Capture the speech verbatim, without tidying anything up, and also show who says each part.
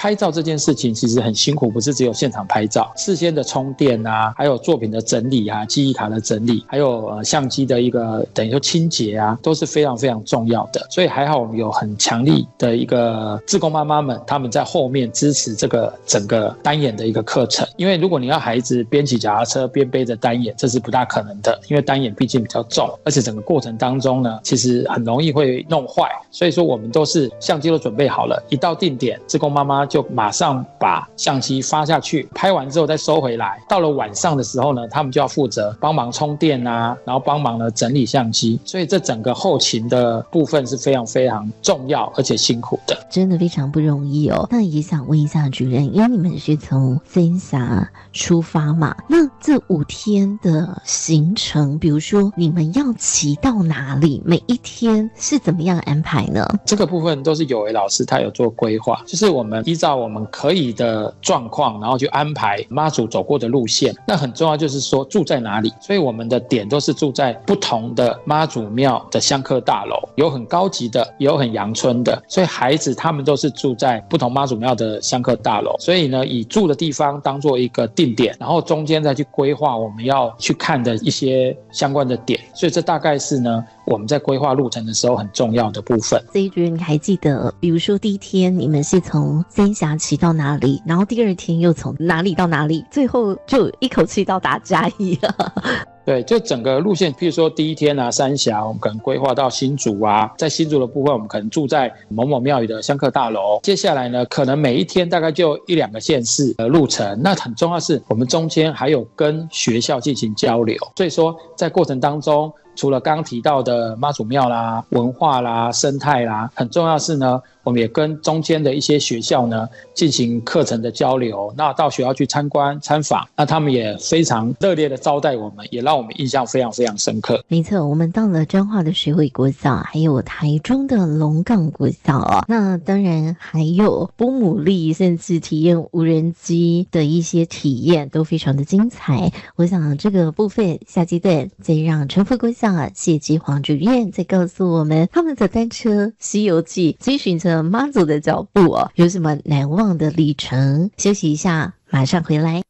Speaker 1: 拍照这件事情其实很辛苦，不是只有现场拍照，事先的充电啊，还有作品的整理啊，记忆卡的整理，还有呃相机的一个等于说清洁啊，都是非常非常重要的。所以还好我们有很强力的一个志工妈妈们，他们在后面支持这个整个单眼的一个课程。因为如果你要孩子边骑脚踏车边背着单眼，这是不大可能的，因为单眼毕竟比较重，而且整个过程当中呢，其实很容易会弄坏。所以说我们都是相机都准备好了，一到定点，志工妈妈就马上把相机发下去，拍完之后再收回来。到了晚上的时候呢，他们就要负责帮忙充电啊，然后帮忙呢整理相机。所以这整个后勤的部分是非常非常重要而且辛苦的，
Speaker 2: 真的非常不容易哦。那也想问一下主任，因为你们是从三峡出发嘛，那这五天的行程，比如说你们要骑到哪里，每一天是怎么样安排呢？
Speaker 1: 这个部分都是有为老师他有做规划，就是我们依照我们可以的状况，然后去安排妈祖走过的路线。那很重要就是说住在哪里，所以我们的点都是住在不同的妈祖庙的香客大楼，有很高级的，也有很阳春的，所以孩子他们都是住在不同妈祖庙的香客大楼。所以呢，以住的地方当做一个定点，然后中间再去规划我们要去看的一些相关的点。所以这大概是呢我们在规划路程的时候很重要的部分。
Speaker 2: 所以主任你还记得，比如说第一天你们是从三峡骑到哪里，然后第二天又从哪里到哪里，最后就一口气到达嘉义了？
Speaker 1: 对，就整个路线，譬如说第一天啊，三峡我们可能规划到新竹啊，在新竹的部分我们可能住在某某庙宇的香客大楼。接下来呢，可能每一天大概就一两个县市的路程。那很重要是我们中间还有跟学校进行交流，所以说在过程当中，除了刚刚提到的妈祖庙啦、文化啦、生态啦，很重要是呢，我们也跟中间的一些学校呢进行课程的交流。那到学校去参观参访，那他们也非常热烈的招待我们，也让我们印象非常非常深刻。
Speaker 2: 没错，我们到了彰化的水尾国小，还有台中的龙岗国小哦。那当然还有波姆利，甚至体验无人机的一些体验都非常的精彩。我想这个部分下阶段再让陈副国小谢基黄主任再告诉我们，他们的单车西游记追寻着妈祖的脚步哦，有什么难忘的历程。休息一下，马上回来。